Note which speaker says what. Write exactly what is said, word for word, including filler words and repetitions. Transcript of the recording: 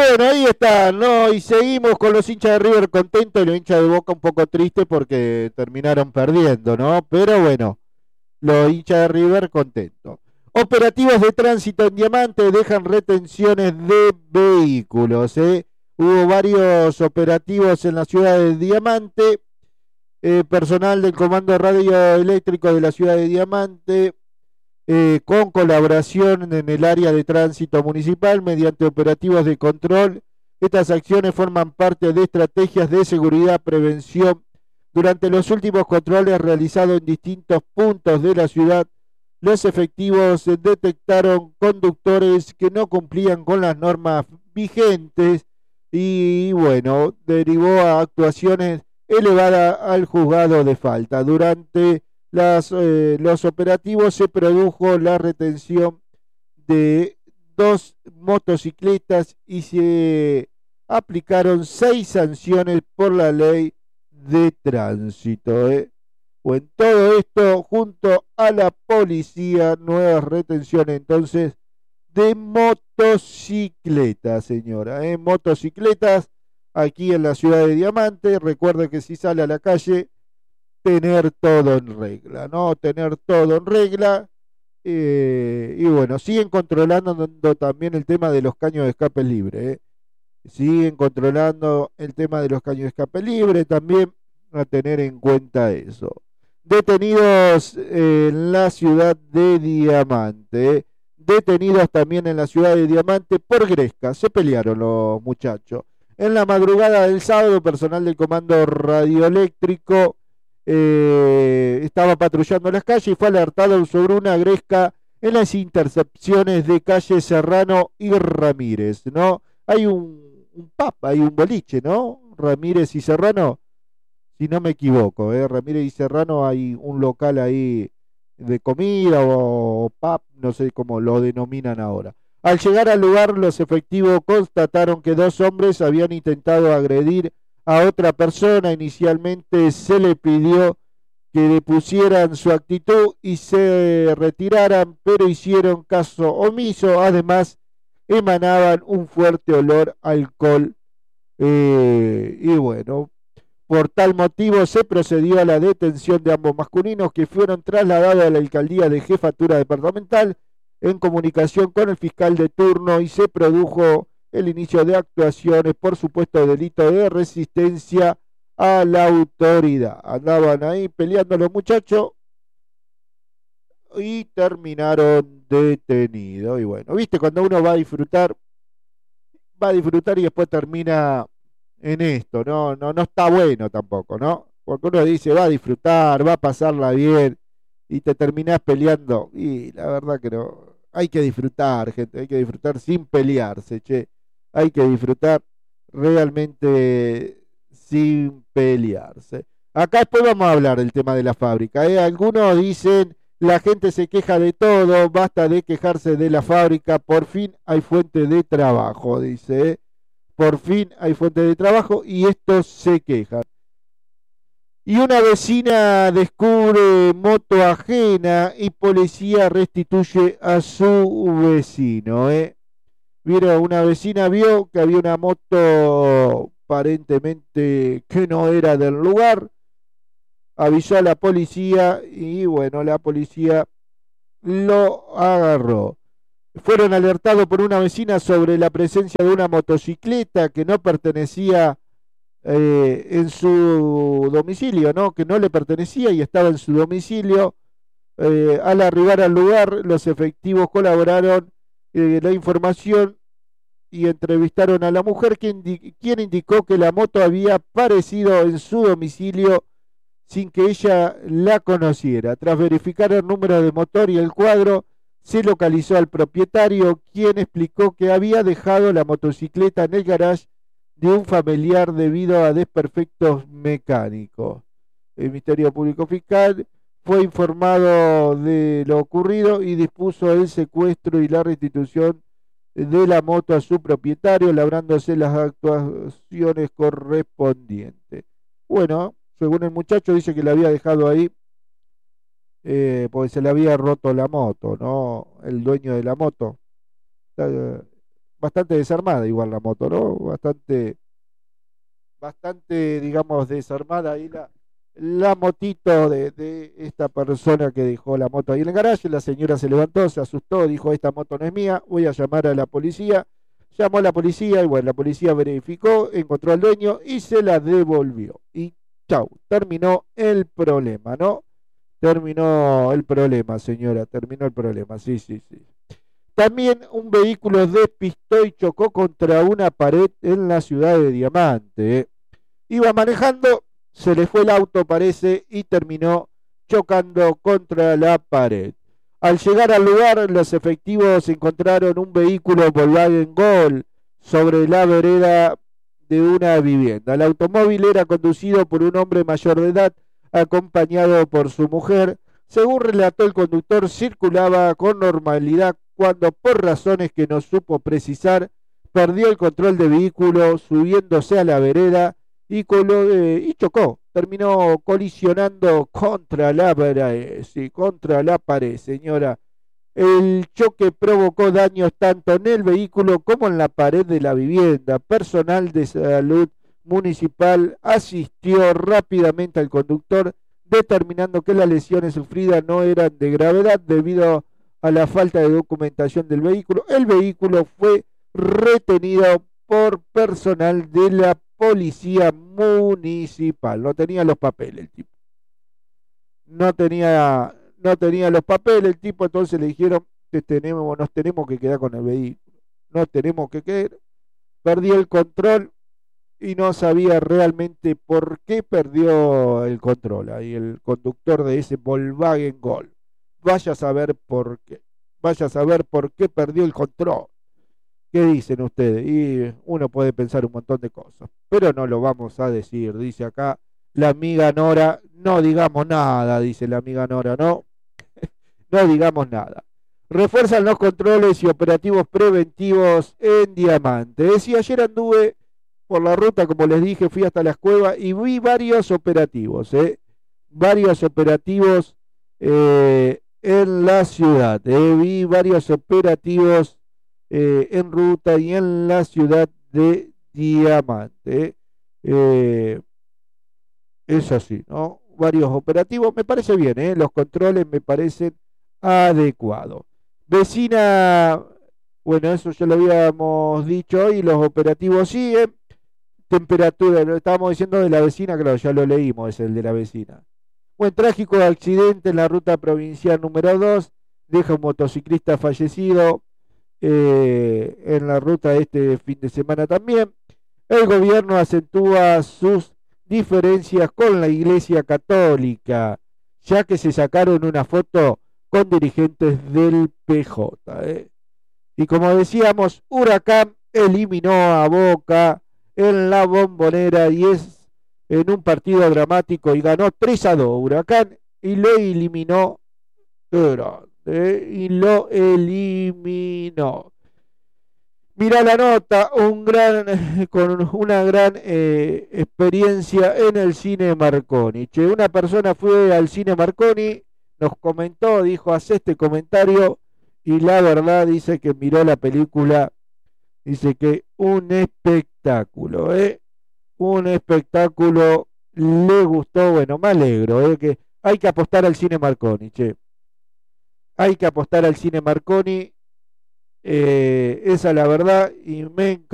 Speaker 1: Bueno, ahí está, ¿no? Y seguimos con los hinchas de River contentos y los hinchas de Boca un poco tristes porque terminaron perdiendo, ¿no? Pero bueno, los hinchas de River contentos. Operativos de tránsito en Diamante dejan retenciones de vehículos, ¿eh? Hubo varios operativos en la ciudad de Diamante. Eh, personal del Comando Radioeléctrico de la ciudad de Diamante, eh, con colaboración en el área de tránsito municipal mediante operativos de control. Estas acciones forman parte de estrategias de seguridad, prevención. Durante los últimos controles realizados en distintos puntos de la ciudad, los efectivos detectaron conductores que no cumplían con las normas vigentes y, bueno, derivó a actuaciones elevadas al juzgado de falta. Durante las, eh, los operativos se produjo la retención de dos motocicletas y se aplicaron seis sanciones por la ley de tránsito. ¿eh? O en todo esto, junto a la policía, nuevas retenciones entonces de motocicletas, señora. ¿eh? Motocicletas aquí en la ciudad de Diamante. Recuerde que si sale a la calle, tener todo en regla, ¿no? Tener todo en regla. Eh, y bueno, siguen controlando también el tema de los caños de escape libre. ¿eh? Siguen controlando el tema de los caños de escape libre, también a tener en cuenta eso. Detenidos en la ciudad de Diamante. ¿eh? Detenidos también en la ciudad de Diamante por Gresca. Se pelearon los muchachos. En la madrugada del sábado, personal del Comando Radioeléctrico eh, estaba patrullando las calles y fue alertado sobre una gresca en las intercepciones de calle Serrano y Ramírez, ¿no? Hay un, un pub, hay un boliche, ¿no? Ramírez y Serrano, si no me equivoco, ¿eh? Ramírez y Serrano, hay un local ahí de comida o, o pub, no sé cómo lo denominan ahora. Al llegar al lugar, los efectivos constataron que dos hombres habían intentado agredir a otra persona. Inicialmente se le pidió que depusieran su actitud y se retiraran, pero hicieron caso omiso. Además, emanaban un fuerte olor a alcohol. Eh, y bueno, por tal motivo se procedió a la detención de ambos masculinos, que fueron trasladados a la alcaldía de jefatura departamental en comunicación con el fiscal de turno, y se produjo el inicio de actuaciones por supuesto delito de resistencia a la autoridad. Andaban ahí peleando los muchachos y terminaron detenidos. Y bueno, viste, cuando uno va a disfrutar, va a disfrutar y después termina en esto, no, no, no está bueno tampoco, ¿no? Porque uno dice va a disfrutar, va a pasarla bien y te terminás peleando. Y la verdad que no. Hay que disfrutar, gente, hay que disfrutar sin pelearse, che. Hay que disfrutar realmente sin pelearse. Acá después vamos a hablar del tema de la fábrica. ¿eh? Algunos dicen, la gente se queja de todo, basta de quejarse de la fábrica, por fin hay fuente de trabajo, dice. ¿eh? Por fin hay fuente de trabajo y estos se quejan. Y una vecina descubre moto ajena y policía restituye a su vecino. ¿eh? Vieron, una vecina vio que había una moto aparentemente que no era del lugar, avisó a la policía y bueno, la policía lo agarró. Fueron alertados por una vecina sobre la presencia de una motocicleta que no pertenecía eh, en su domicilio, ¿no? Que no le pertenecía y estaba en su domicilio. Eh, al arribar al lugar, los efectivos colaboraron eh, la información y entrevistaron a la mujer, quien, quien indicó que la moto había aparecido en su domicilio sin que ella la conociera. Tras verificar el número de motor y el cuadro, se localizó al propietario, quien explicó que había dejado la motocicleta en el garage de un familiar debido a desperfectos mecánicos. El Ministerio Público Fiscal fue informado de lo ocurrido y dispuso el secuestro y la restitución de la moto a su propietario, labrándose las actuaciones correspondientes. Bueno, según el muchacho, dice que la había dejado ahí eh, porque se le había roto la moto, ¿no? El dueño de la moto. bastante desarmada igual la moto, ¿no? Bastante, bastante, digamos, desarmada ahí la, la motito de, de esta persona que dejó la moto ahí en el garaje. La señora se levantó, se asustó, dijo, esta moto no es mía, voy a llamar a la policía. Llamó a la policía y bueno, la policía verificó, encontró al dueño y se la devolvió. Y chau, terminó el problema, ¿no? Terminó el problema, señora, terminó el problema, sí, sí, sí. También un vehículo despistó y chocó contra una pared en la ciudad de Diamante. ¿eh? Iba manejando, se le fue el auto, parece, y terminó chocando contra la pared. Al llegar al lugar, los efectivos encontraron un vehículo Volkswagen Gol sobre la vereda de una vivienda. El automóvil era conducido por un hombre mayor de edad, acompañado por su mujer. Según relató el conductor, circulaba con normalidad cuando, por razones que no supo precisar, perdió el control del vehículo subiéndose a la vereda y, colo, eh, y chocó. Terminó colisionando contra la pared, sí, contra la pared, señora. El choque provocó daños tanto en el vehículo como en la pared de la vivienda. Personal de salud municipal asistió rápidamente al conductor, determinando que las lesiones sufridas no eran de gravedad debido a la falta de documentación del vehículo. El vehículo fue retenido por personal de la policía municipal. No tenía los papeles el tipo. No tenía, no tenía los papeles el tipo, entonces le dijeron que tenemos, nos tenemos que quedar con el vehículo. Nos tenemos que quedar. Perdió el control y no sabía realmente por qué perdió el control. Ahí el conductor de ese Volkswagen Gol. Vaya a saber por qué. Vaya a saber por qué perdió el control. ¿Qué dicen ustedes? Y uno puede pensar un montón de cosas, pero no lo vamos a decir. Dice acá la amiga Nora, no digamos nada, dice la amiga Nora, no, no digamos nada. Refuerzan los controles y operativos preventivos en Diamante. Decía, ayer anduve por la ruta, como les dije, fui hasta las cuevas y vi varios operativos, ¿eh? Varios operativos eh, en la ciudad, ¿eh? Vi varios operativos Eh, en ruta y en la ciudad de Diamante. Eh, es así, ¿no? Varios operativos, me parece bien, ¿eh? Los controles me parecen adecuados. Vecina, bueno, eso ya lo habíamos dicho hoy, los operativos siguen. Temperatura, lo estábamos diciendo de la vecina, claro, ya lo leímos, es el de la vecina. Buen trágico accidente en la ruta provincial número dos, deja un motociclista fallecido. Eh, en la ruta de este fin de semana también. El gobierno acentúa sus diferencias con la Iglesia Católica, ya que se sacaron una foto con dirigentes del P J. ¿eh? Y como decíamos, Huracán eliminó a Boca en la Bombonera y es en un partido dramático y ganó tres a dos Huracán y lo eliminó. Pero, Eh, y lo eliminó. Mira la nota, un gran, con una gran eh, experiencia en el cine Marconi. Che, una persona fue al cine Marconi, nos comentó, dijo, haz este comentario, y la verdad dice que miró la película, dice que un espectáculo, ¿eh? Un espectáculo, le gustó, bueno, me alegro, ¿eh? Que hay que apostar al cine Marconi, che. Hay que apostar al cine Marconi, eh, esa es la verdad, y me encanta.